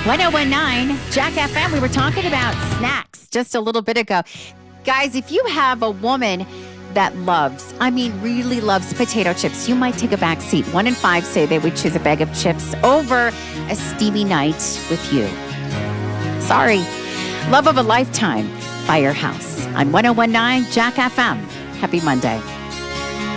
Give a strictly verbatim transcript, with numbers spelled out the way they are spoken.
ten nineteen Jack F M. We were talking about snacks just a little bit ago. Guys, if you have a woman that loves, I mean, really loves potato chips, you might take a back seat. One in five say they would choose a bag of chips over a steamy night with you. Sorry. Love of a lifetime, Firehouse on ten nineteen Jack F M. Happy Monday.